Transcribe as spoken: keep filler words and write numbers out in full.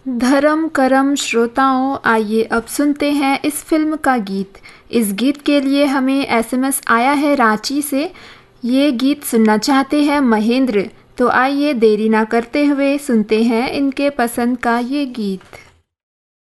धर्म करम श्रोताओं, आइए अब सुनते हैं इस फिल्म का गीत। इस गीत के लिए हमें एसएमएस आया है रांची से। ये गीत सुनना चाहते हैं महेंद्र, तो आइए देरी ना करते हुए सुनते हैं इनके पसंद का ये गीत।